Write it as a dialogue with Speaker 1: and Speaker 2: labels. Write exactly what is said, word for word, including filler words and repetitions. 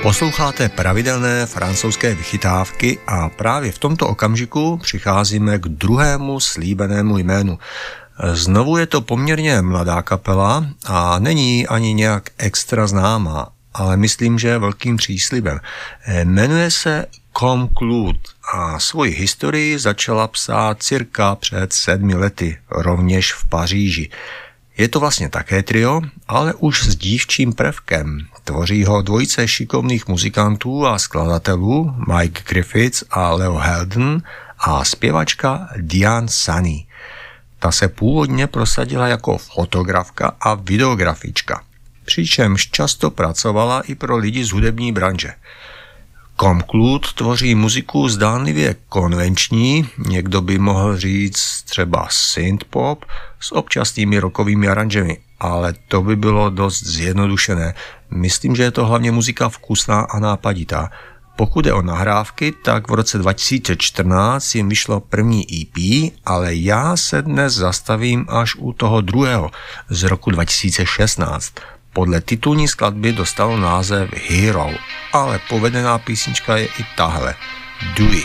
Speaker 1: Posloucháte pravidelné francouzské vychytávky a právě v tomto okamžiku přicházíme k druhému slíbenému jménu. Znovu je to poměrně mladá kapela a není ani nějak extra známá, ale myslím, že je velkým příslibem. Jmenuje se Comme Claude a svoji historii začala psát cirka před sedmi lety, rovněž v Paříži. Je to vlastně také trio, ale už s dívčím prvkem. Tvoří ho dvojice šikovných muzikantů a skladatelů Mike Griffiths a Leo Helden a zpěvačka Diane Sunny. Ta se původně prosadila jako fotografka a videografička, přičemž často pracovala i pro lidi z hudební branže. Comme Claude tvoří muziku zdánlivě konvenční, někdo by mohl říct třeba synthpop s občasnými rockovými aranžemi, ale to by bylo dost zjednodušené. Myslím, že je to hlavně muzika vkusná a nápaditá. Pokud je o nahrávky, tak v roce dva tisíce čtrnáct jim vyšlo první E P, ale já se dnes zastavím až u toho druhého z roku dva tisíce šestnáct. Podle titulní skladby dostalo název Hero, ale povedená písnička je i tahle, Do It.